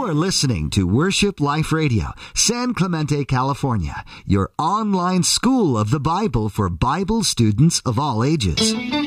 You're listening to Worship Life Radio, San Clemente, California, your online school of the Bible for Bible students of all ages.